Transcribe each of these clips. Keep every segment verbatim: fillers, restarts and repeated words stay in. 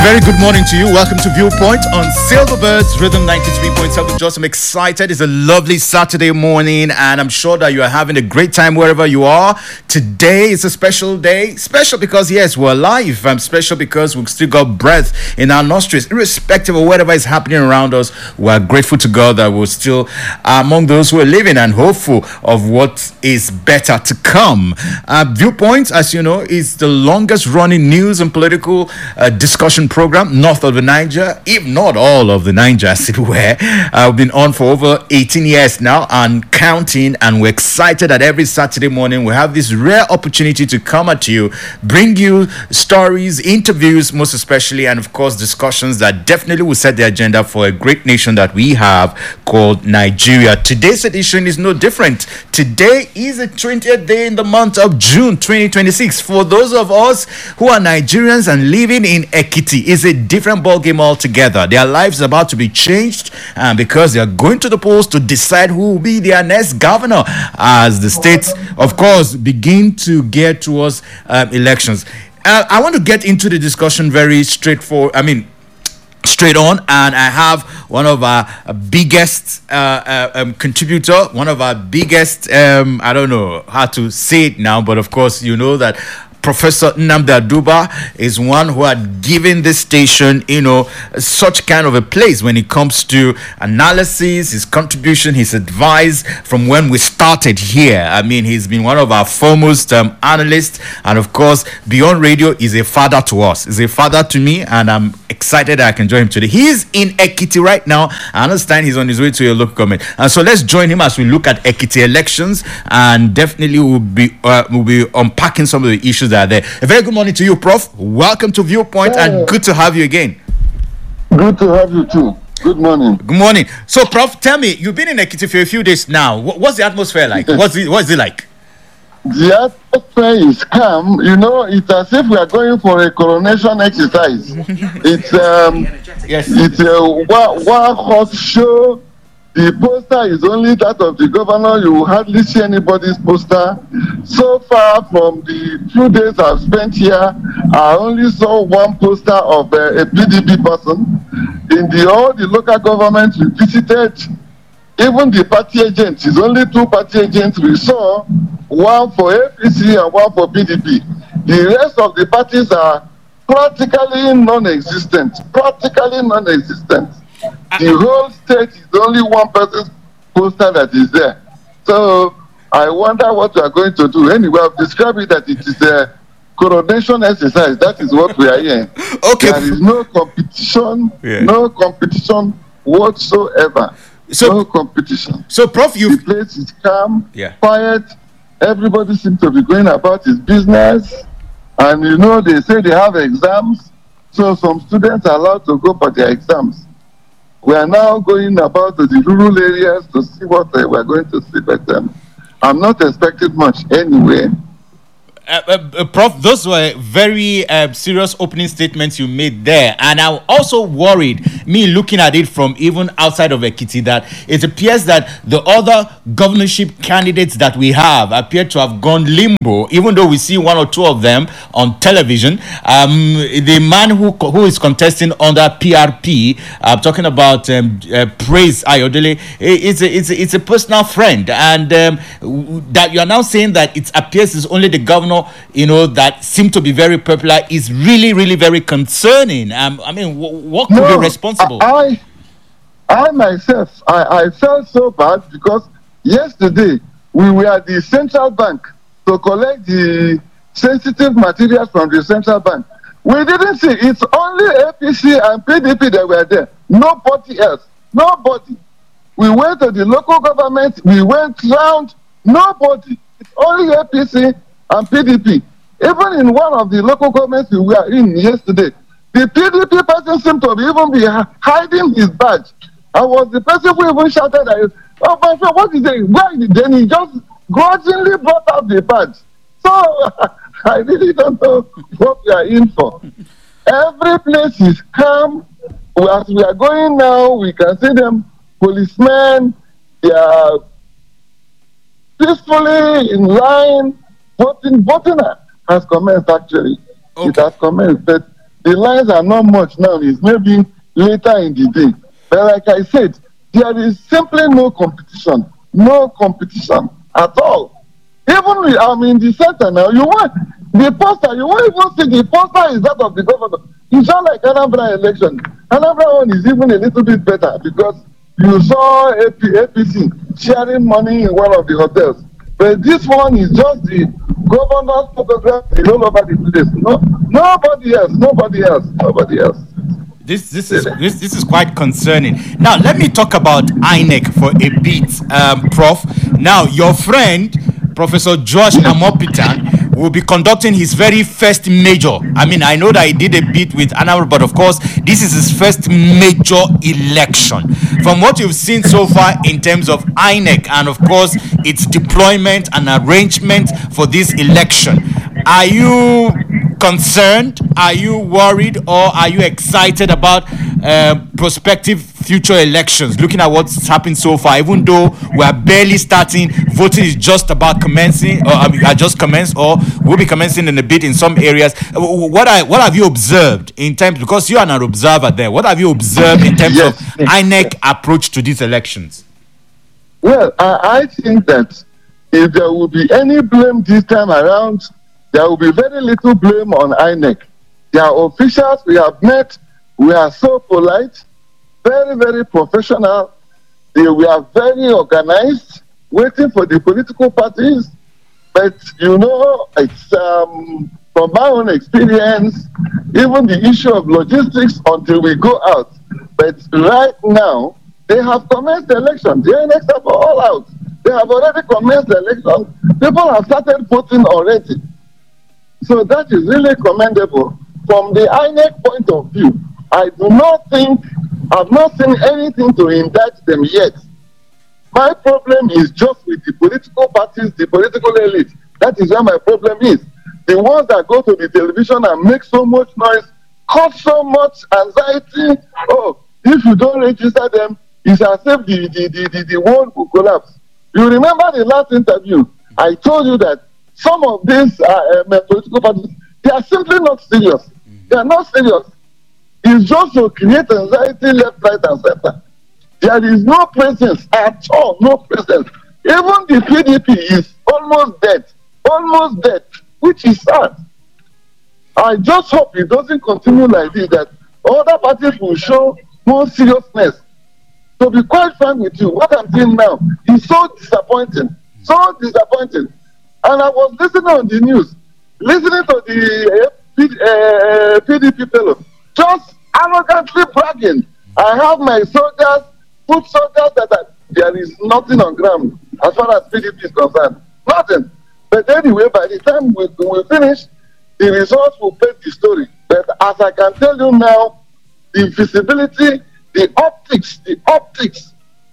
Very good morning to you. Welcome to Viewpoint on Silverbirds Rhythm ninety-three point seven. Just I'm excited. It's a lovely Saturday morning, and I'm sure that you are having a great time wherever you are. Today is a special day. Special because, yes, we're alive. I'm special because we've still got breath in our nostrils. Irrespective of whatever is happening around us, we're grateful to God that we're still among those who are living and hopeful of what is better to come. Uh, Viewpoint, as you know, is the longest running news and political uh, discussion program north of the Niger, if not all of the Niger, as it were. I've been on for over eighteen years now and counting, and we're excited that every Saturday morning we have this rare opportunity to come at you, bring you stories, interviews, most especially, and of course discussions that definitely will set the agenda for a great nation that we have called Nigeria. Today's edition is no different. Today is the twentieth day in the month of June twenty twenty-six. For those of us who are Nigerians and living in Ekiti, is a different ballgame altogether. Their lives are about to be changed uh, because they are going to the polls to decide who will be their next governor as the states, of course, begin to gear towards um, elections. Uh, I want to get into the discussion very straightforward. I mean, straight on, and I have one of our biggest uh, uh, um, contributor, one of our biggest, um, I don't know how to say it now, but of course, you know that Professor Nnamdi Aduba is one who had given this station, you know, such kind of a place when it comes to analysis, his contribution, his advice from when we started here. I mean, he's been one of our foremost um, analysts, and of course, Beyond Radio is a father to us. He's a father to me, and I'm excited that I can join him today. He's in Ekiti right now. I understand he's on his way to a local government, and so let's join him as we look at Ekiti elections, and definitely we'll be uh, we'll be unpacking some of the issues that are there. A very good morning to you, Prof. Welcome to Viewpoint, Hey. and good to have you again. Good to have you too. Good morning. Good morning. So, Prof, tell me, you've been in Ekiti for a few days now. Wh- What's the atmosphere like? What's it, what's it like? The atmosphere is calm. You know, it's as if we are going for a coronation exercise. It's um, Yes. it's a one, one horse show. The poster is only that of the governor. You will hardly see anybody's poster. So far, from the few days I've spent here, I only saw one poster of uh, a P D P person. In the all the local governments we visited, even the party agents, it's only two party agents we saw, one for A P C and one for P D P. The rest of the parties are practically non-existent, practically non-existent. The whole state is only one person's poster that is there. So I wonder what we are going to do. Anyway, I've described it that it is a coronation exercise. That is what we are here. Okay. There is no competition, Yeah. no competition whatsoever. So- no competition. So, Prof, The you place is calm, Yeah. quiet. Everybody seems to be going about his business. And you know, they say they have exams. So some students are allowed to go for their exams. We are now going about to the rural areas to see what uh, we are going to see. But um, I'm not expecting much anyway. Uh, uh, uh, Prof, those were very uh, serious opening statements you made there, and I'm also worried, me looking at it from even outside of Ekiti, that it appears that the other governorship candidates that we have appear to have gone limbo, even though we see one or two of them on television. Um, the man who who is contesting under P R P, I'm talking about um, uh, Praise Ayodele, it's a, it's, a, it's a personal friend, and um, w- that you are now saying that it appears is only the governor, you know, that seem to be very popular is really, really very concerning. Um, I mean, w- what could be responsible? I, I, I myself, I, I felt so bad because yesterday we were at the central bank to collect the sensitive materials from the central bank. We didn't see. It's only A P C and P D P that were there. Nobody else. Nobody. We went to the local government. We went round. Nobody. It's only A P C and P D P. Even in one of the local governments we were in yesterday, the P D P person seemed to be even be hiding his badge. I was the person who even shouted at him, "Oh my friend, what is it? Where is it?" Then he just grudgingly brought out the badge. So I really don't know what we are in for. Every place is calm. As we are going now, we can see them, policemen, they are peacefully in line. Voting, voting has commenced actually. Okay. It has commenced, but the lines are not much now. It's maybe later in the day. But like I said, there is simply no competition. No competition at all. Even with, I'm in the center now, you want the poster, you won't even see the poster is that of the governor. It's not like Anambra election. Anambra one is even a little bit better because you saw A P, A P C sharing money in one of the hotels. But this one is just the governor's photograph all over the place. No, nobody else, nobody else, nobody else. This this is this this is quite concerning. Now let me talk about I N E C for a bit, um, Prof. Now your friend Professor Josh Amopitan will be conducting his very first major. I mean, I know that he did a bit with Anambra, but of course, this is his first major election. From what you've seen so far in terms of I N E C and of course its deployment and arrangement for this election, are you concerned? Are you worried, or are you excited about uh, prospective future elections? Looking at what's happened so far, even though we are barely starting, voting is just about commencing, or I mean, I just commenced, or will be commencing in a bit in some areas. What I what have you observed in terms? Because you are an observer there. What have you observed in terms Yes. of I N E C approach to these elections? Well, I, I think that if there will be any blame this time around, there will be very little blame on I N E C. Their officials we have met, we are so polite, very, very professional. They were very organized, waiting for the political parties. But, you know, it's um, from my own experience, even the issue of logistics until we go out. But right now, they have commenced the election. The I N E C are all out. They have already commenced the election. People have started voting already. So that is really commendable. From the I N E C point of view, I do not think, I've not seen anything to indict them yet. My problem is just with the political parties, the political elite. That is where my problem is. The ones that go to the television and make so much noise, cause so much anxiety. Oh, if you don't register them, it's as if the, the, the, the, the world will collapse. You remember the last interview, I told you that some of these uh, uh, political parties, they are simply not serious. They are not serious. It's just to create anxiety left, right, and center. There is no presence at all, no presence. Even the P D P is almost dead, almost dead, which is sad. I just hope it doesn't continue like this, that other parties will show more seriousness. To be quite frank with you, what I'm seeing now is so disappointing, so disappointing. And I was listening on the news, listening to the uh, P D P fellow, just arrogantly bragging. I have my soldiers, foot soldiers that are, there is nothing on ground as far as P D P is concerned. Nothing. But anyway, by the time we, we finish, the results will paint the story. But as I can tell you now, the visibility, the optics, the optics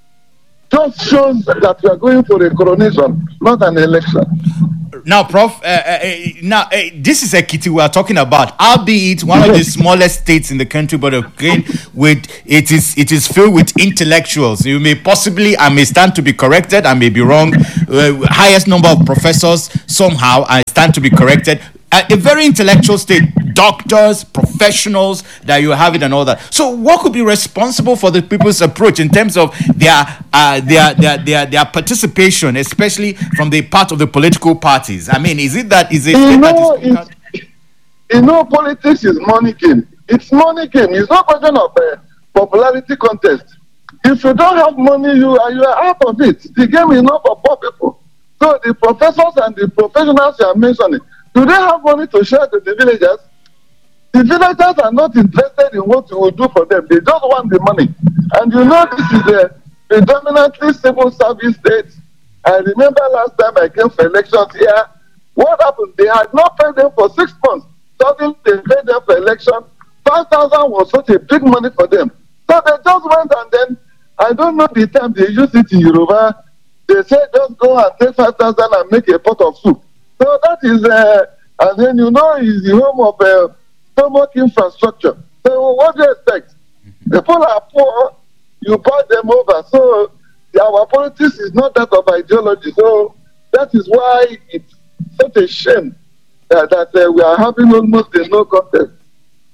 just shows that we are going for a coronation, not an election. Now, Prof, uh, uh, now uh, this is Ekiti we are talking about, albeit one of the smallest states in the country, but again, with it is it is filled with intellectuals. You may possibly, I may stand to be corrected, I may be wrong. Uh, highest number of professors, somehow I stand to be corrected. Uh, a very intellectual state, doctors, professionals that you have it and all that. So what could be responsible for the people's approach in terms of their uh, their, their their their participation, especially from the part of the political parties? I mean, is it that is it? You know, that is, it's, you know, politics is money game. It's money game. It's not a question of a popularity contest. If you don't have money, you are you are out of it. The game is not for poor people. So the professors and the professionals you are mentioning, do they have money to share to the villagers? The villagers are not interested in what you will do for them. They just want the money. And you know this is a predominantly civil service state. I remember last time I came for elections here, what happened? They had not paid them for six months. Suddenly they paid them for election. five thousand was such a big money for them. So they just went, and then, I don't know the time they used it in Yoruba. They said just go and take five thousand and make a pot of soup. So that is, uh, and then you know, is the home of uh, stomach infrastructure. So what do you expect? People are poor, you buy them over. So our politics is not that of ideology. So that is why it's such a shame that, that uh, we are having almost a no contest.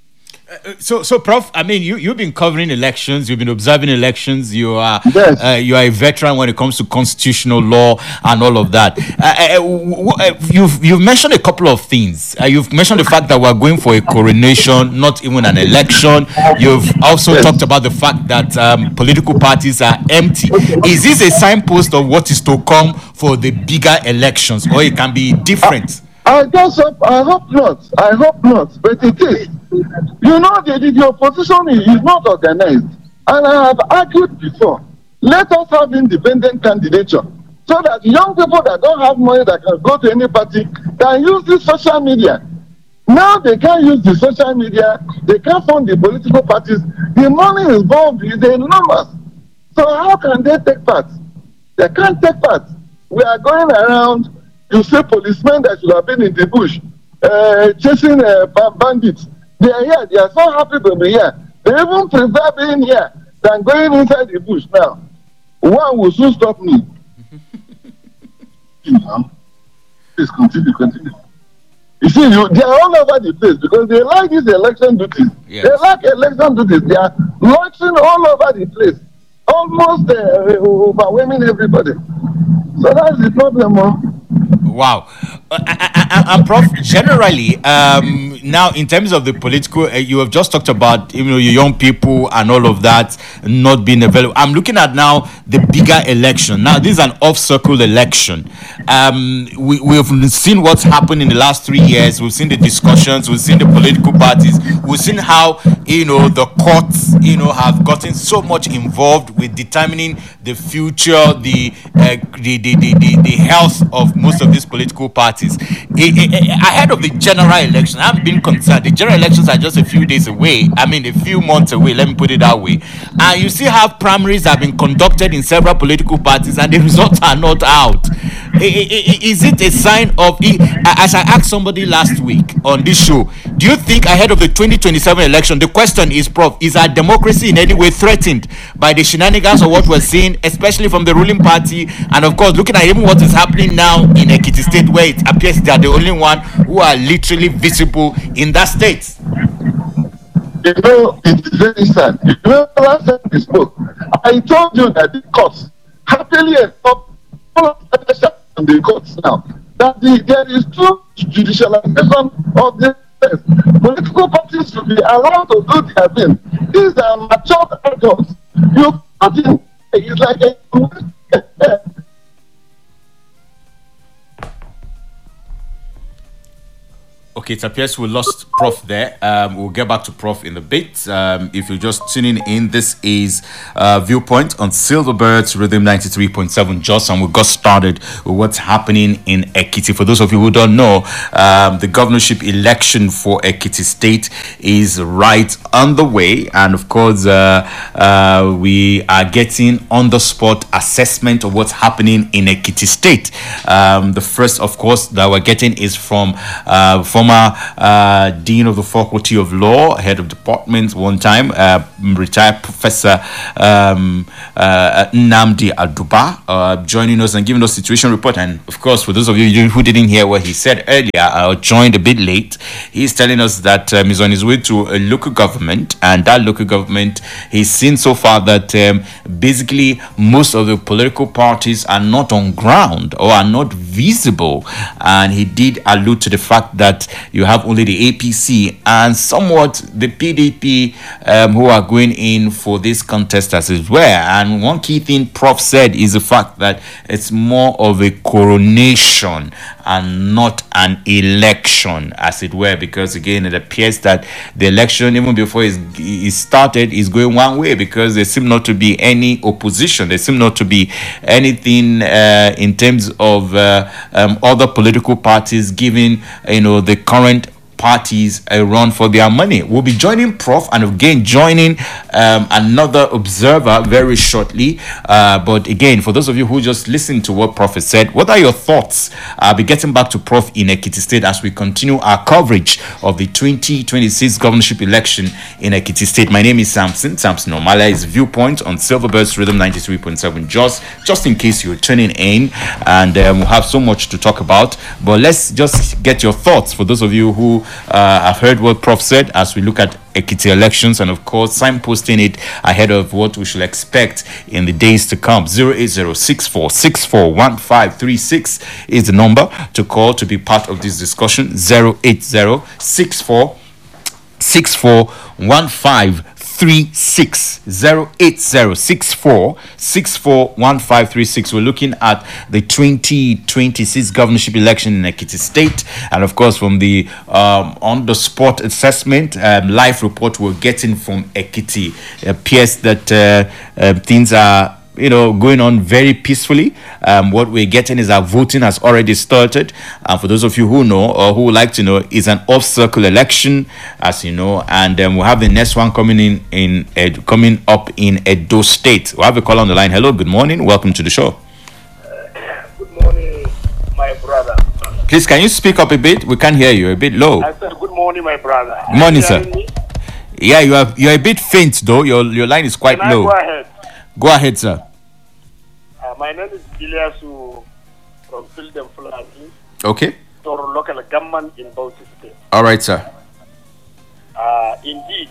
So, so, Prof, I mean, you you've been covering elections, you've been observing elections. You are Yes. uh, you are a veteran when it comes to constitutional law and all of that. Uh, uh, w- w- uh, you've you've mentioned a couple of things. Uh, you've mentioned the fact that we're going for a coronation, not even an election. You've also Yes. talked about the fact that um, political parties are empty. Is this a signpost of what is to come for the bigger elections, or it can be different? I just hope, I hope not. I hope not, but it is. You know, the, the, the opposition is, is not organized. And I have argued before, let us have independent candidature so that young people that don't have money that can go to any party can use this social media. Now they can't use the social media, they can't fund the political parties. The money involved is enormous. So how can they take part? They can't take part. We are going around, you see policemen that should have been in the bush, uh, chasing uh, bandits. They are here, they are so happy to be here. They even prefer being here than going inside the bush now. One will soon stop me. You know, please continue, continue. You see, you, they are all over the place because they like these election duties. Yes. They like election duties. They are launching all over the place, almost uh, overwhelming everybody. So that's the problem, huh? Wow. Uh, and Prof, generally, um, now in terms of the political, uh, you have just talked about, you know, your young people and all of that not being available. I'm looking at now the bigger election. Now, this is an off-circle election. Um, we, we've seen what's happened in the last three years. We've seen the discussions. We've seen the political parties. We've seen how, you know, the courts, you know, have gotten so much involved with determining the future, the uh, the, the, the, the, the health of most of these political parties. I, I, ahead of the general election, I'm being concerned. The general elections are just a few days away. I mean, a few months away. Let me put it that way. And you see how primaries have been conducted in several political parties, and the results are not out. I, I, is it a sign of? As I asked somebody last week on this show, do you think ahead of the twenty twenty-seven election, the question is, Prof, is our democracy in any way threatened by the shenanigans of what we're seeing, especially from the ruling party, and of course, looking at even what is happening now in Ekiti State, where it appears they are the only one who are literally visible in that state? You know, it's very sad. You know, last time we spoke, I told you that the courts happily stop on the courts now. That the, there is true judicialization of the test. Political parties should be allowed to do their thing. These are mature adults. You can't, it's like a Okay, it appears we lost Prof there. Um, we'll get back to Prof in a bit. Um, if you're just tuning in, this is uh, Viewpoint on Silverbirds Rhythm ninety-three point seven Jos, and we got started with what's happening in Ekiti. For those of you who don't know, um, the governorship election for Ekiti State is right on the way, and of course, uh, uh, we are getting on-the-spot assessment of what's happening in Ekiti State. Um, the first, of course, that we're getting is from uh, from Uh, Dean of the Faculty of Law, head of department one time, uh, retired Professor um, uh, Nnamdi Aduba, uh, joining us and giving us situation report. And of course, for those of you who didn't hear what he said earlier, I joined a bit late. He's telling us that um, he's on his way to a local government, and that local government, he's seen so far that um, basically most of the political parties are not on ground or are not visible. And he did allude to the fact that you have only the A P C and somewhat the P D P um, who are going in for this contest as well. And one key thing Prof said is the fact that it's more of a coronation and not an election, as it were, because again, it appears that the election, even before it started, is going one way, because there seems not to be any opposition. There seems not to be anything uh, in terms of uh, um, other political parties giving, you know, the current parties a run for their money. We'll be joining Prof and again joining um, another observer very shortly. Uh, but again, for those of you who just listened to what Prof has said, what are your thoughts? I'll be getting back to Prof in Ekiti State as we continue our coverage of the twenty twenty-six governorship election in Ekiti State. My name is Samson. Samson Omala is Viewpoint on Silverbirds Rhythm ninety-three point seven Jos, just in case you're tuning in, and um, we'll have so much to talk about. But let's just get your thoughts for those of you who uh, have heard what Prof said as we look at Ekiti elections, and of course signposting it ahead of what we should expect in the days to come. Zero eight zero six four six four one five three six is the number to call to be part of this discussion. Zero eight zero six four six four one five three six. Zero eight zero six four six four one five three six. We're looking at the twenty twenty-six governorship election in Ekiti State, and of course from the um, on the spot assessment um, live report we're getting from Ekiti, it appears that uh, uh, things are, you know, going on very peacefully. Um, what we're getting is our voting has already started. And for those of you who know or who would like to know, it's an off-circle election, as you know. And um, we'll have the next one coming in in Ed, coming up in Edo State. We'll have a call on the line. Hello, good morning. Welcome to the show. Uh, good morning, my brother. Please, can you speak up a bit? We can't hear you. A bit low. I said good morning, my brother. Good morning, Are sir. you hearing me? Yeah, you are. You're a bit faint though. Your your line is quite Can I low. go ahead? Go ahead, sir. Uh, my name is Biliasu from Filden Fulani, Okay. Toro local government in Bauchi State. All right, sir. Uh, indeed,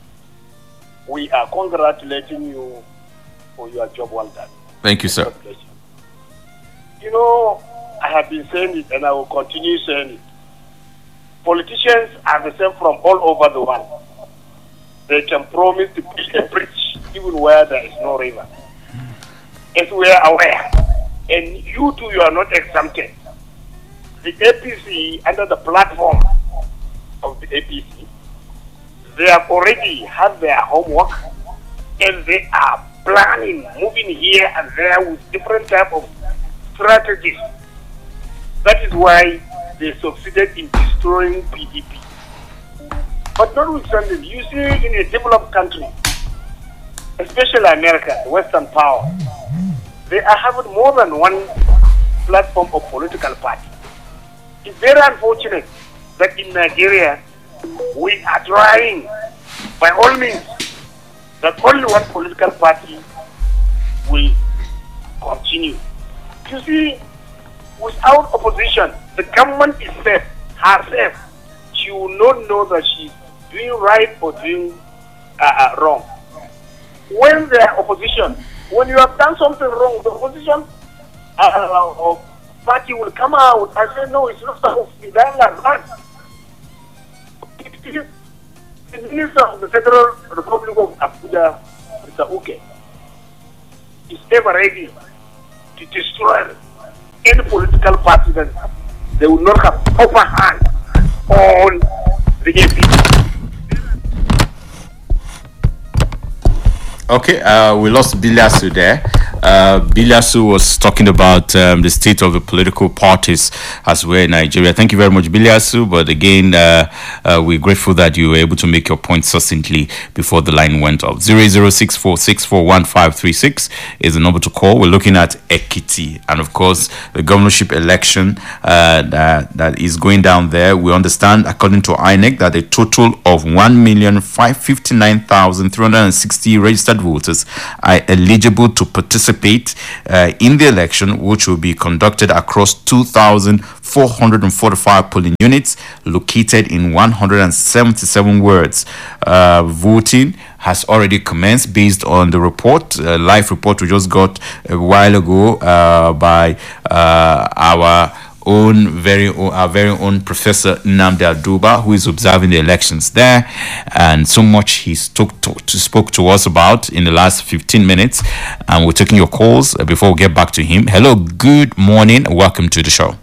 we are congratulating you for your job well done. Thank you, sir. God bless you. You know, I have been saying it and I will continue saying it. Politicians are the same from all over the world. They can promise to build a bridge even where there is no river. As we are aware, and you too, you are not exempted. The A P C, under the platform of the A P C, they have already had their homework and they are planning, moving here and there with different type of strategies. That is why they succeeded in destroying P D P. But notwithstanding, you see in a developed country, especially America, the Western power, they are having more than one platform of political party. It's very unfortunate that in Nigeria, we are trying, by all means, that only one political party will continue. You see, without opposition, the government is safe, herself. She will not know that she's doing right or doing uh, uh, wrong. When there are opposition, when you have done something wrong, the opposition uh, uh, party will come out and say, no, it's not supposed to be done like that. The Minister of the Federal Republic of Abuja, Mister Uke, is ever ready to destroy any political party that they will not have upper hand on the A P C. Okay, uh, we lost Biliasu there. Uh, Biliasu was talking about um, the state of the political parties as well in Nigeria. Thank you very much, Biliasu. But again, uh, uh, we're grateful that you were able to make your point succinctly before the line went off. zero zero six four six four one five three six is the number to call. We're looking at Ekiti and, of course, the governorship election uh, that, that is going down there. We understand, according to I N E C, that a total of one million five hundred fifty-nine thousand three hundred sixty registered voters are eligible to participate uh, in the election, which will be conducted across two thousand four hundred forty-five polling units located in one hundred seventy-seven wards. Uh, voting has already commenced based on the report, uh, live report we just got a while ago uh, by uh, our own very own, our very own Professor Nnamdi Aduba, who is observing the elections there, and so much he spoke to, to spoke to us about in the last fifteen minutes. And we're taking your calls uh, before we get back to him. Hello, good morning, welcome to the show.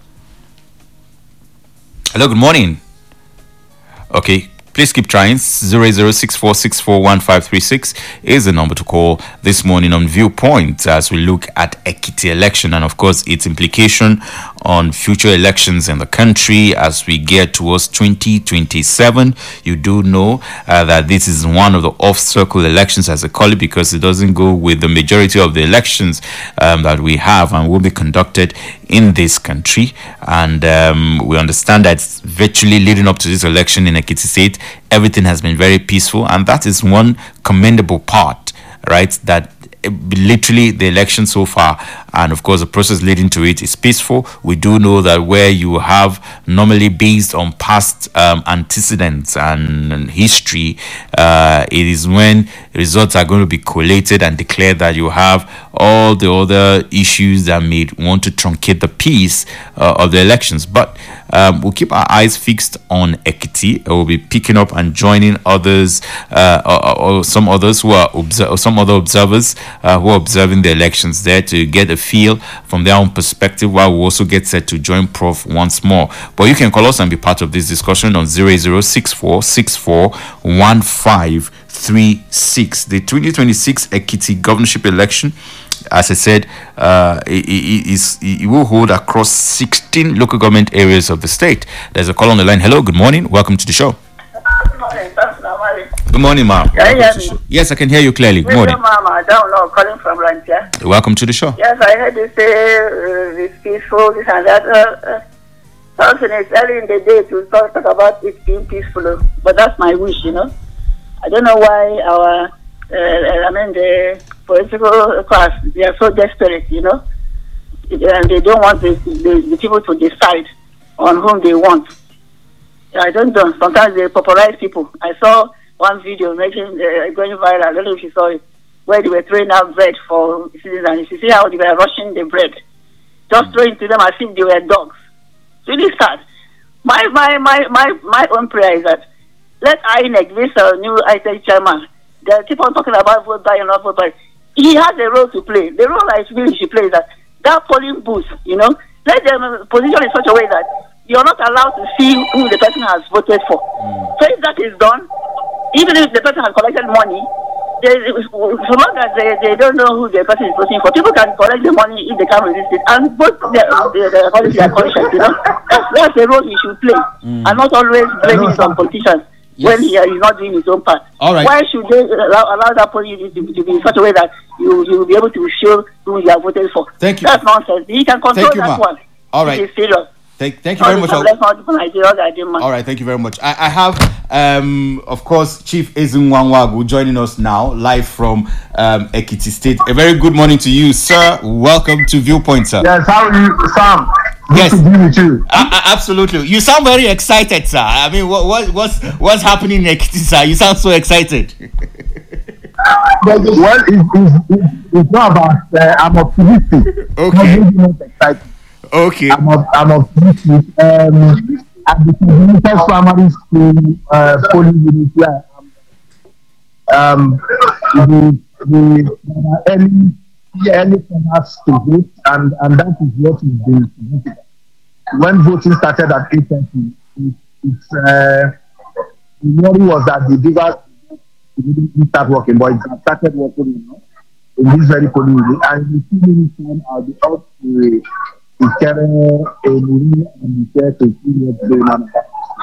Hello, good morning. Okay, please keep trying. zero zero six four six four one five three six is the number to call this morning on Viewpoint as we look at Ekiti election and, of course, its implication on future elections in the country as we get towards twenty twenty-seven. You do know uh, that this is one of the off-circle elections, as they call it, because it doesn't go with the majority of the elections um, that we have and will be conducted in this country. And um, we understand that virtually leading up to this election in Ekiti State, everything has been very peaceful, and that is one commendable part, right, that literally the election so far, and of course the process leading to it is peaceful. We do know that where you have normally based on past um, antecedents and, and history, uh, it is when results are going to be collated and declared that you have all the other issues that may want to truncate the peace uh, of the elections. But um, we'll keep our eyes fixed on Ekiti. We'll be picking up and joining others, uh, or, or some others who are obser- or some other observers uh, who are observing the elections there to get a feel from their own perspective, while we also get set to join Prof once more. But you can call us and be part of this discussion on zero zero six four six four one five three six. The twenty twenty-six Ekiti governorship election, as I said, uh, it, it, is, it will hold across sixteen local government areas of the state. There's a call on the line. Hello, good morning. Welcome to the show. Good morning, Pastor. Good morning, ma'am. Can you hear me? Yes, I can hear you clearly. Good morning. Mama, I don't know, calling from Lantia. Welcome to the show. Yes, I heard you say uh, it's peaceful, this and that. Uh, uh, something is early in the day to talk, talk about it being peaceful, but that's my wish, you know. I don't know why our, uh, I mean, the political class, they are so desperate, you know, and they don't want the, the, the people to decide on whom they want. I don't know. Sometimes they popularize people. I saw one video making uh, going viral. I don't know if you saw it, where they were throwing out bread for citizens. You see how they were rushing the bread, just throwing to them as if they were dogs. It's really sad. My my my my my own prayer is that let I N E C, this uh, new I T chairman, they keep on talking about vote by and not vote by. He has a role to play. The role I feel he should play is that that polling booth, you know, let them position in such a way that you're not allowed to see who the person has voted for. Mm. So if that is done, even if the person has collected money, they, so long as they, they don't know who the person is voting for, people can collect the money if they can't resist it and vote the, the, the, according to their conscience, you know. That's, that's the role he should play, mm. and not always blaming some politicians. Yes. When he is not doing his own part. All right. Why should they allow, allow that polling to, to be in such a way that you you will be able to show who you are voting for? Thank you. That's nonsense. He can control thank you, that ma. one. All right. It is serious. Thank, thank you very much. All right, thank you very much. I, I have, um, of course, Chief Ezenwangwagu joining us now, live from um, Ekiti State. A very good morning to you, sir. Welcome to Viewpoint, sir. Yes, how are you, Sam? Good yes, to be with you. Uh, absolutely. You sound very excited, sir. I mean, what, what what's what's happening in Ekiti, sir? You sound so excited. Well, it's, it's, it's not about. Uh, I'm optimistic. Okay. I'm not excited. Okay. I'm, I'm optimistic. Um, at the Community Primary School uh, polling unit here, um, the the uh, early early comers to vote, and and that is what is being significant. When voting started at eight thirty, it, it's uh, the worry was that the divers didn't start working, but it started working, you know, in this very polling unit, and in a few minutes time, I'll be out to to carry a movie and share to see what's going on.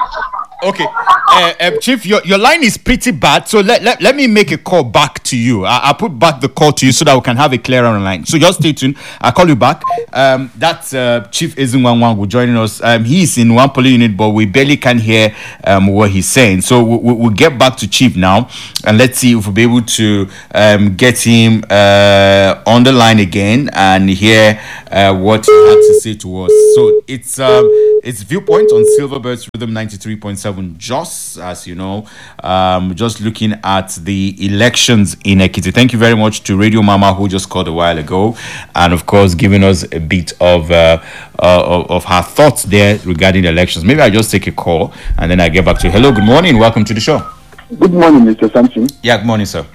Okay, uh, uh, Chief, your, your line is pretty bad, so let, let, let me make a call back to you. I, I'll put back the call to you so that we can have a clearer line. So just stay tuned. I'll call you back. Um, that's uh, Chief Ezenwangwagu joining us. Um, he's in one polling unit, but we barely can hear um, what he's saying. So we, we, we'll get back to Chief now, and let's see if we'll be able to um, get him uh, on the line again and hear uh, what he had to say to us. So it's um, it's Viewpoint on Silverbirds Rhythm ninety-three point seven Jos, as you know, um, just looking at the elections in Ekiti. Thank you very much to Radio Mama, who just called a while ago, and of course giving us a bit of uh, uh, of, of her thoughts there regarding the elections. Maybe I just take a call and then I get back to you. Hello, good morning, welcome to the show. Good morning, Mister Sampson. Yeah, good morning, sir.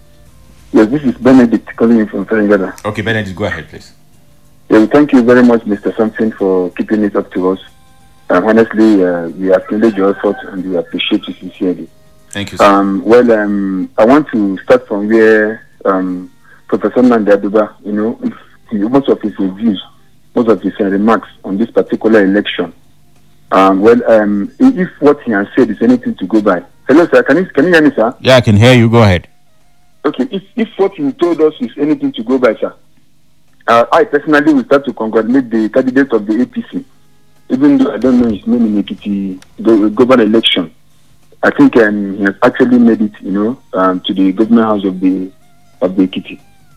Yes, this is Benedict calling in from Ferengada. Okay, Benedict, go ahead, please. Yeah, thank you very much, Mister Sampson, for keeping it up to us. Um, honestly, uh, we acknowledge your effort and we appreciate you sincerely. Thank you, sir. Um, well, um, I want to start from where um, Professor Nandaduba, you know, most of his reviews, most of his uh, remarks on this particular election. Um, well, um, if what he has said is anything to go by. Hello, sir. Can you, can you hear me, sir? Yeah, I can hear you. Go ahead. Okay. If, if what he told us is anything to go by, sir, uh, I personally will start to congratulate the candidate of the A P C. Even though I don't know his name in Ekiti government election, I think um, he has actually made it, you know, um, to the government house of the of the Ekiti.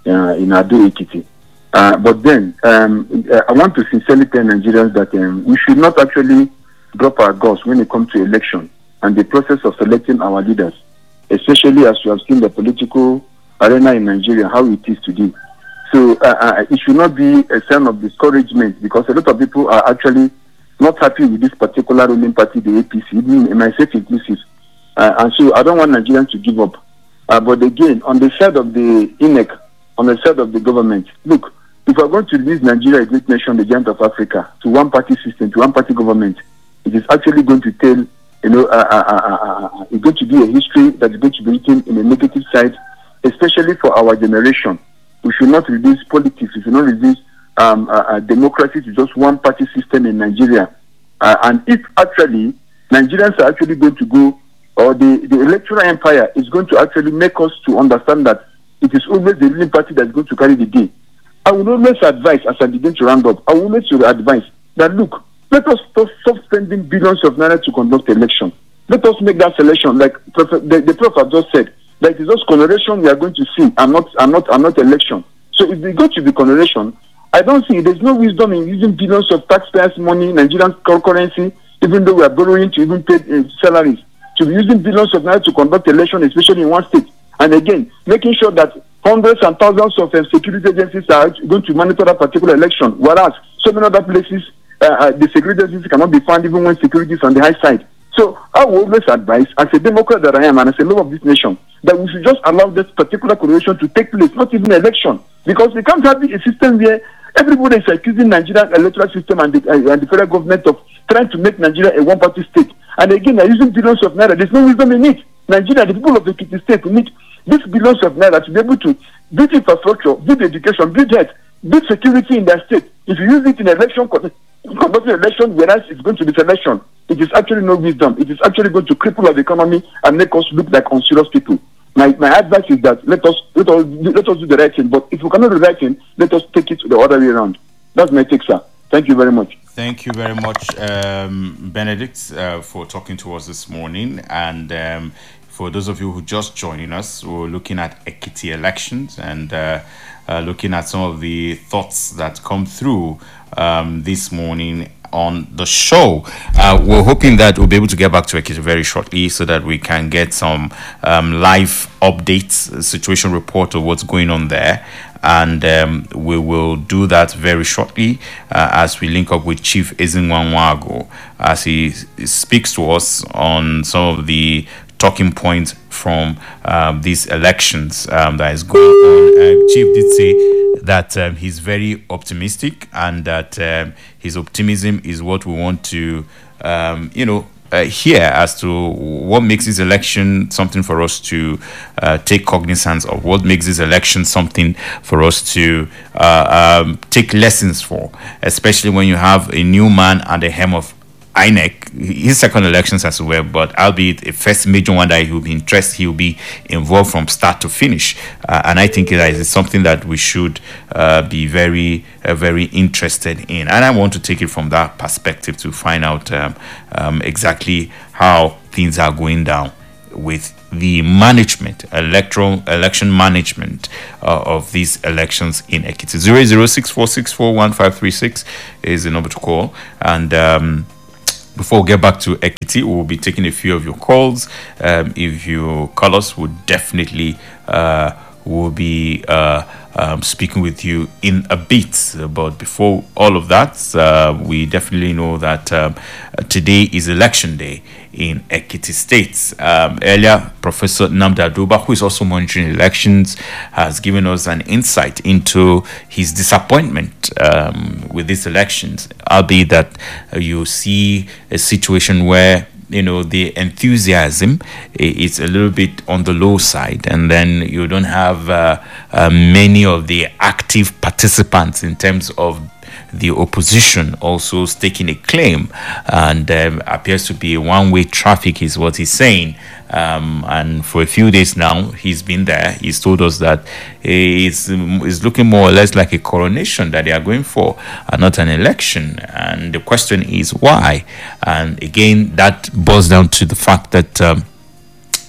uh, in Ado Ekiti. Uh, but then, um, I want to sincerely tell Nigerians that um, we should not actually drop our guards when it comes to election and the process of selecting our leaders, especially as you have seen the political arena in Nigeria, how it is today. So uh, uh, it should not be a sign of discouragement, because a lot of people are actually not happy with this particular ruling party, the A P C, even myself inclusive. Uh, and so I don't want Nigerians to give up. Uh, but again, on the side of the I N E C, on the side of the government, look, if we're going to release Nigeria, a great nation, the giant of Africa, to one-party system, to one-party government, it is actually going to tell, you know, uh, uh, uh, uh, uh, it's going to be a history that is going to be written in a negative side, especially for our generation. We should not reduce politics. We should not reduce um, uh, uh, democracy to just one-party system in Nigeria. Uh, and if actually Nigerians are actually going to go, or the, the electoral empire is going to actually make us to understand that it is always the ruling party that is going to carry the day. I will always advise, as I begin to round up, I will always advise that, look, let us stop, stop spending billions of naira to conduct election. Let us make that selection, like the, the Prophet just said, that it is just coloration we are going to see, and not, and not, and not election. So if we go to the coloration, I don't see, there's no wisdom in using billions of taxpayers' money, Nigerian currency, even though we are borrowing to even pay uh, salaries, to be using billions of naira to conduct election, especially in one state. And again, making sure that hundreds and thousands of uh, security agencies are going to monitor that particular election, whereas so many other places, uh, uh, the security agencies cannot be found even when security is on the high side. So I will always advise, as a Democrat that I am, and as a member of this nation, that we should just allow this particular correlation to take place, not even election, because we can't have a system where everybody is accusing Nigerian electoral system and the, uh, and the federal government of trying to make Nigeria a one-party state. And again, they're using billions of naira. There's no wisdom in it. Nigeria, the people of the Ekiti state, need these billions of naira to be able to build infrastructure, build education, build health, build security in their state. If you use it in election, conducting election, whereas it's going to be selection, it is actually no wisdom. It is actually going to cripple our economy and make us look like unserious people. My my advice is that let us let us let us do the right thing. But if we cannot do the right thing, let us take it the other way around. That's my take, sir. Thank you very much. Thank you very much, um, Benedict, uh, for talking to us this morning. And um, for those of you who just joining us, we're looking at Ekiti elections and uh, uh, looking at some of the thoughts that come through um, this morning on the show. Uh, we're hoping that we'll be able to get back to Ekiti very shortly so that we can get some um, live updates, situation report of what's going on there. And um, we will do that very shortly uh, as we link up with Chief Ezinwa as he speaks to us on some of the talking points from um, these elections um, that is going on. Uh, Chief did say that um, he's very optimistic and that um, his optimism is what we want to, um, you know, Uh, here as to what makes this election something for us to uh, take cognizance of, what makes this election something for us to uh, um, take lessons for, especially when you have a new man at the helm of I N E C, his second elections as well, but albeit a first major one that he will be interested, he will be involved from start to finish. Uh, and I think that is something that we should uh, be very, uh, very interested in. And I want to take it from that perspective to find out um, um, exactly how things are going down with the management, electoral election management uh, of these elections in Ekiti. zero zero six four six four one five three six is the number to call. And um, before we get back to Ekiti, we'll be taking a few of your calls. Um, if you call us, we'll definitely uh, will be uh, um, speaking with you in a bit. But before all of that, uh, we definitely know that um, today is election day in Ekiti State. Um, earlier, Professor Nnamdi Adoba, who is also monitoring elections, has given us an insight into his disappointment um, with these elections, albeit that uh, you see a situation where, you know, the enthusiasm is a little bit on the low side, and then you don't have uh, uh, many of the active participants in terms of the opposition also staking a claim, and um, appears to be a one-way traffic is what he's saying. Um, and for a few days now, he's been there. He's told us that it's, it's looking more or less like a coronation that they are going for, and not an election. And the question is why? And again, that boils down to the fact that um,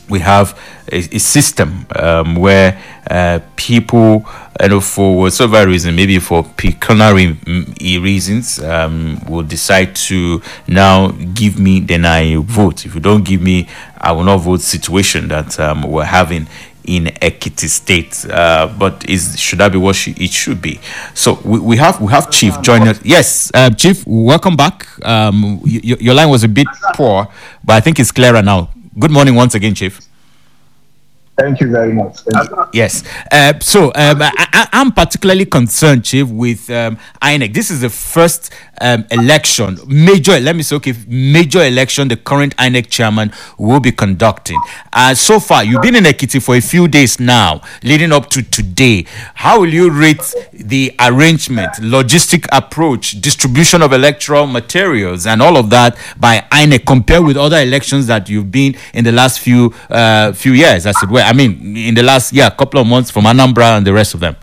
we have a, a system um, where uh, people, you know, for whatever reason, maybe for pecuniary mm, reasons, um, will decide to now give me, then I vote. If you don't give me, I will not vote. Situation that um, we're having in Ekiti State, uh, but is should that be what sh- it should be? So we, we have we have Chief joining us. Yes, uh, Chief, welcome back. Um, y- y- your line was a bit poor, but I think it's clearer now. Good morning once again, Chief. Thank you very much. Thank you. Yes. Uh, so um, I, I, I'm particularly concerned, Chief, with um, I N E C. This is the first um, election, major, let me say, okay, major election the current I N E C chairman will be conducting. Uh, so far, you've been in Ekiti for a few days now, leading up to today. How will you rate the arrangement, logistic approach, distribution of electoral materials, and all of that by I N E C compared with other elections that you've been in the last few uh, few years, as it were? I mean, in the last yeah couple of months from Anambra and the rest of them.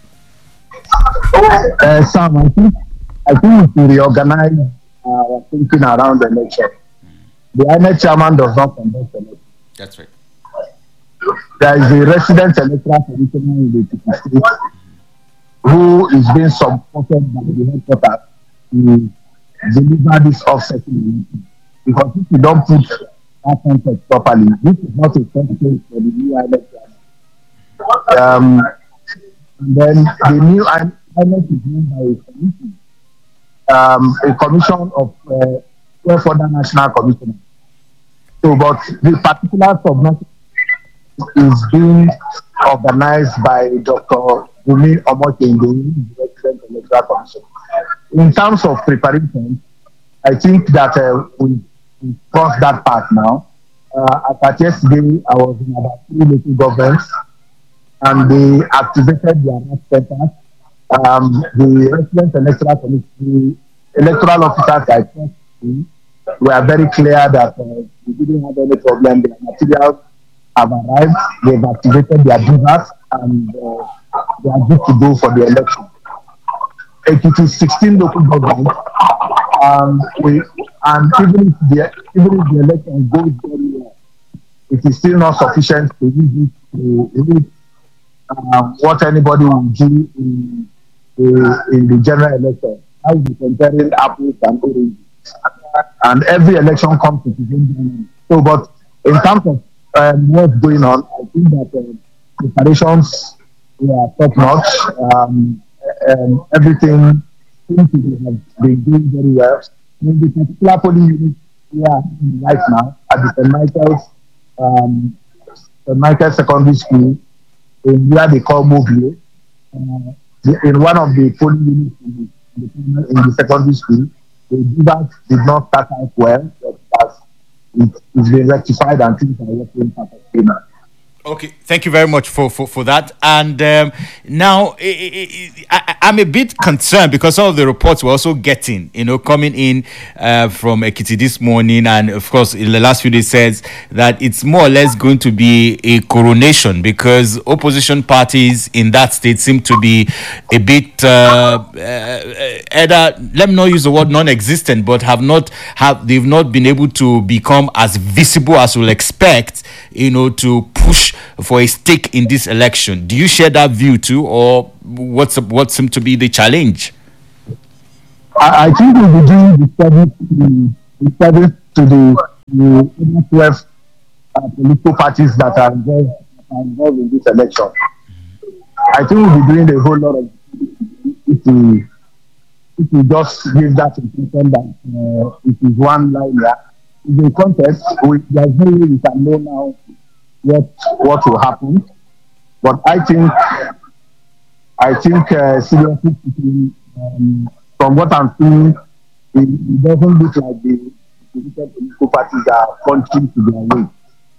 Uh, Sam, I think I think we reorganize our thinking around the election. The I N E C chairman does not conduct election. That's right. There is a resident electoral commissioner in the Ekiti State who is being supported by the headquarters to deliver this offsetting election. Because if you don't put that context properly, this is not a first case for the new I N E C. Um, and then the new I N E C is named by a commission, um, a commission of uh, twelve other national commissioners. So, but the particular submission is being organized by Doctor Bumi Omokenge, the Resident Electoral Commission. In terms of preparation, I think that uh, we, we crossed that part now. Uh, as at yesterday, I was in about three local governments, and they activated their R A S centers. Um, the Resident Electoral Commission, electoral officers I trust were very clear that uh, we didn't have any problem. Their materials have arrived, they've activated their divers, and uh, they are good to go for the election. Ekiti is sixteen local governments, um, we, and even if, the, even if the election goes very well, it is still not sufficient to use it to reach uh, what anybody will do in, in, in the general election. I will be comparing apples and oranges. And every election comes with its own dynamic. So, but in terms of um, what's going on, I think that uh, preparations were top notch. Um, and everything seems to have been doing very well. In the particular polling unit we are in right now at the Saint Michael's, um, Saint Michael's Secondary School, in where they call Mobile, uh, in one of the polling units in the, in the, in the secondary school, the divers did not start out well, but it, it's been rectified and things are working perfectly now. Okay, thank you very much for, for, for that. And um, now I, I, I, I'm a bit concerned because some of the reports we're also getting, you know, coming in uh, from Ekiti this morning, and of course in the last few days says that it's more or less going to be a coronation because opposition parties in that state seem to be a bit uh, uh, either, let me not use the word non-existent, but have not have they've not been able to become as visible as we'll expect, you know, to push for a stake in this election. Do you share that view too, or what's what seems to be the challenge? I, I think we'll be doing the service to the service to the, the twelve uh, political parties that are involved, are involved in this election. I think we'll be doing a whole lot of if we if we just give that impression that uh, it is one line here. In the contest, we, there's no way we can know now what what will happen, but I think I think uh, seriously speaking, um, from what I'm seeing, it, it doesn't look like the political parties are punching to their weight.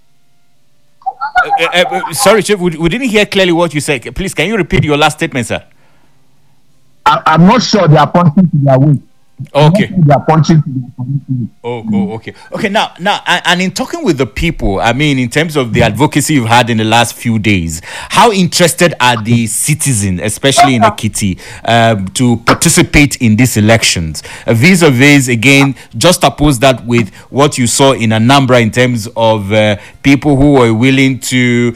Uh, uh, uh, sorry, Chief, we, we didn't hear clearly what you said. Please, can you repeat your last statement, sir? I, I'm not sure they are punching to their weight. Okay. They are punching to the community. Oh, oh, okay. Okay, now, now, and, and in talking with the people, I mean, in terms of the advocacy you've had in the last few days, how interested are the citizens, especially in Ekiti, um, to participate in these elections? Uh, vis-a-vis, again, just oppose that with what you saw in Anambra in terms of uh, people who were willing to,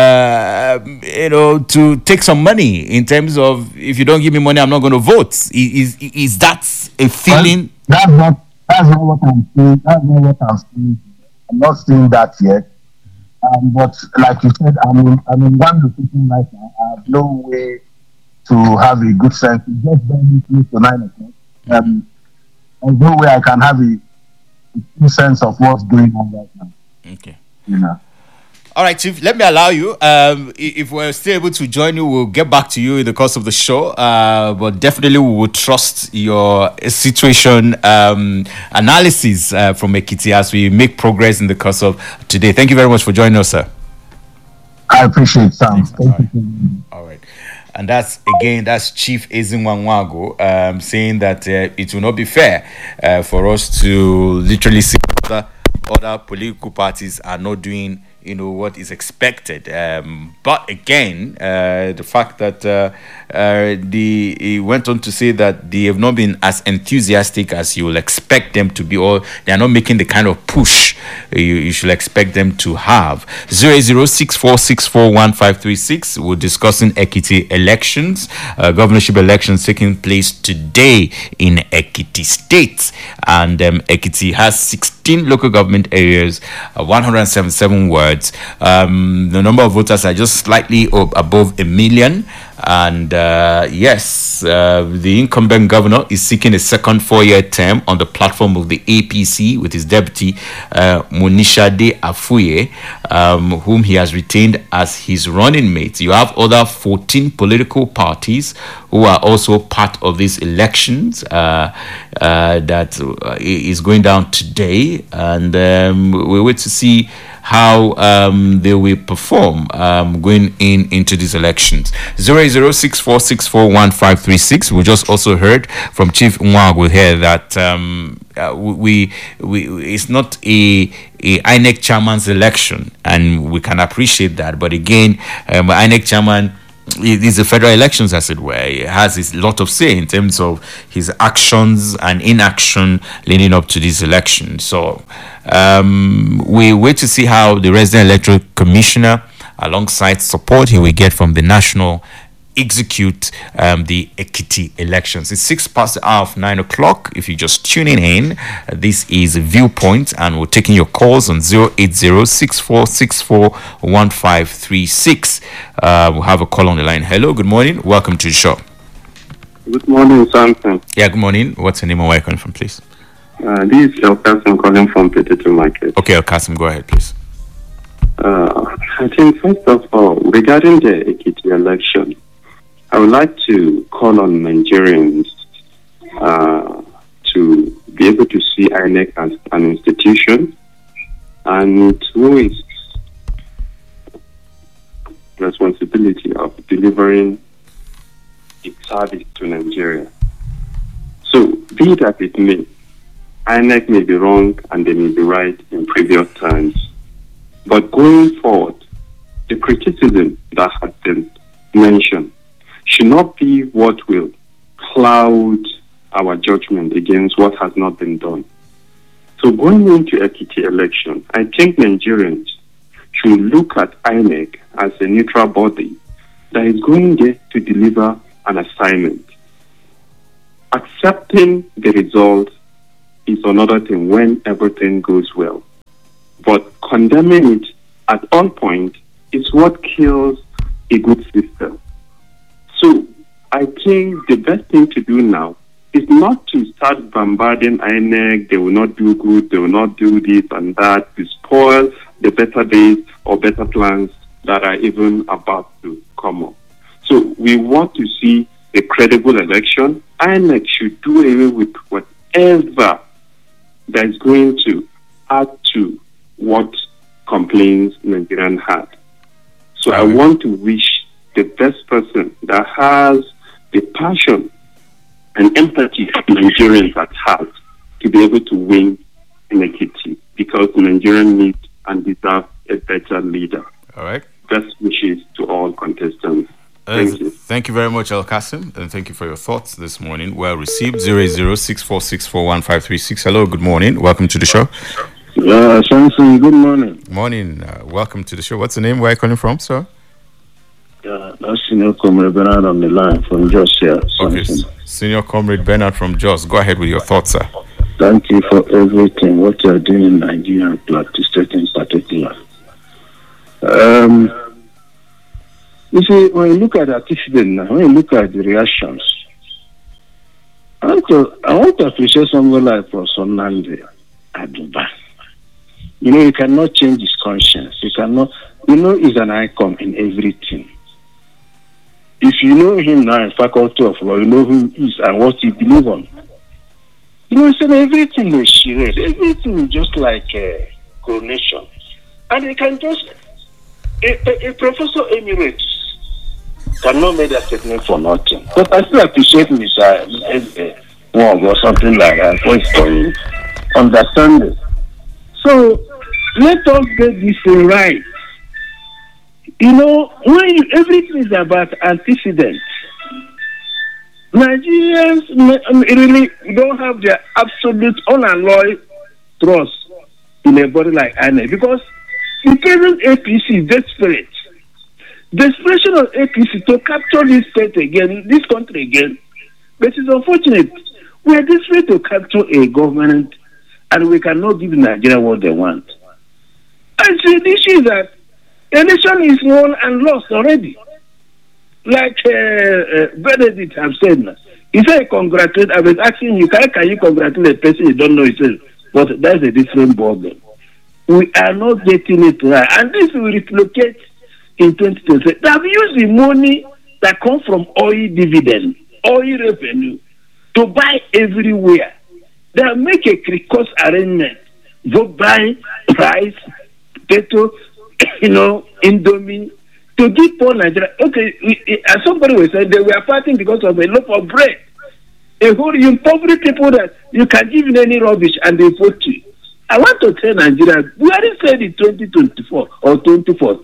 uh, you know, to take some money in terms of, if you don't give me money, I'm not going to vote. Is, is, is that a feeling? Well, that's not that's not what I'm saying. That's not what I'm saying. I'm not saying that yet. Um, but like you said, I'm in, I'm in one location right now. I have no way to have a good sense. It's just very close to nine o'clock. Um, there's no way I can have a, a true sense of what's going on right now. Okay. You know. All right, Chief, let me allow you. Um, if we're still able to join you, we'll get back to you in the course of the show. Uh, but definitely we will trust your situation um, analysis uh, from Ekiti as we make progress in the course of today. Thank you very much for joining us, sir. I appreciate it, Sam. Thank you. All right. And that's, again, that's Chief Ezinwa um, saying that uh, it will not be fair uh, for us to literally see other, other political parties are not doing, you know, what is expected. Um, but again, uh, the fact that uh, uh, the he went on to say that they have not been as enthusiastic as you will expect them to be, or they are not making the kind of push you, you should expect them to have. zero eight zero six four six four one five three six. We're discussing Ekiti elections, uh, governorship elections taking place today in Ekiti State, and um, Ekiti has sixteen local government areas, uh, one hundred seventy-seven wards. Um, the number of voters are just slightly up above a million. And uh, yes, uh, the incumbent governor is seeking a second four-year term on the platform of the A P C with his deputy, uh, Monishade Afuye, um, whom he has retained as his running mate. You have other fourteen political parties who are also part of these elections uh, uh, that is going down today. And um, we wait to see how um, they will perform um, going in into these elections. zero eight zero six four six four one five three six. We just also heard from Chief Nwagu here that um, uh, we, we it's not a, a I N E C chairman's election, and we can appreciate that. But again, um, I N E C chairman, it is the federal elections, as it were. It has a lot of say in terms of his actions and inaction leading up to this election. So um, we wait to see how the resident electoral commissioner, alongside support he will get from the national, execute um, the Ekiti elections. It's six past the hour of nine o'clock. If you're just tuning in, uh, this is Viewpoint, and we're taking your calls on zero eight zero six four six four one five three six. Uh, we'll have a call on the line. Hello, good morning. Welcome to the show. Good morning, Samson. Yeah, good morning. What's your name and where are you calling from, please? Uh, this is El Kasim calling from Potato Market. Okay, El Kasim, go ahead, please. Uh, I think, first of all, regarding the Ekiti election, I would like to call on Nigerians uh, to be able to see I N E C as an institution and who is responsibility of delivering its service to Nigeria. So, be that it may, I N E C may be wrong and they may be right in previous times. But going forward, the criticism that has been mentioned should not be what will cloud our judgment against what has not been done. So going into Ekiti election, I think Nigerians should look at I N E C as a neutral body that is going there to deliver an assignment. Accepting the result is another thing when everything goes well. But condemning it at all points is what kills a good system. So I think the best thing to do now is not to start bombarding I N E C, they will not do good, they will not do this and that, to spoil the better days or better plans that are even about to come up. So we want to see a credible election. I N E C should do away with whatever that is going to add to what complaints Nigerian had. So I want to wish the best person that has the passion and empathy Nigerians at heart to be able to win in Ekiti, because Nigerians need and deserve a better leader. All right. Best wishes to all contestants. Uh, Thank you. Thank you very much, El Kasim, and thank you for your thoughts this morning. Well received. zero eight zero six four six four one five three six. Hello, good morning. Welcome to the show. Yeah, Samson, good morning. Morning. Uh, welcome to the show. What's the name? Where are you calling from, sir? Yeah, that's Senior Comrade Bernard on the line from Jos here. Okay, s- Senior Comrade Bernard from Jos. Go ahead with your thoughts, sir. Thank you for everything, what you are doing in Nigeria and Plateau State in particular. Um, you see, when you look at the accident now, when you look at the reactions, I want to, I want to appreciate someone like Professor Nandi Aduba. You know, you cannot change his conscience. You cannot, you know, he's an icon in everything. If you know him now in Faculty of Law, you know who he is and what he believes on. You know, so everything is charade. Everything is just like a coronation. And they can just, a, a, a Professor Emirates cannot make that statement for nothing. But I still appreciate Mister Wong or something like that for his understanding. So let us get this right. You know, when you, everything is about antecedents, Nigerians really don't have their absolute unalloyed trust in a body like I N E C, because the present A P C is desperate. Desperation of A P C to capture this state again, this country again. But it's unfortunate. We are desperate to capture a government and we cannot give Nigeria what they want. And so the issue is that the nation is won and lost already. Like uh, uh, Benedict have said, he said, congratulate. I was asking you, can, can you congratulate a person you don't know? He said, but that's a different ballgame. We are not getting it right. And this will replicate in twenty twenty. They have used the money that comes from oil dividend, oil revenue, to buy everywhere. They make a cost arrangement. Vote buy, price, potato, you know, Indomie, to give poor Nigeria. Okay, as somebody was saying, they were fighting because of a loaf of bread. A whole you impoverish people that you can give in any rubbish and they vote you. I want to tell Nigeria, we already said in twenty twenty-four or twenty fourteen.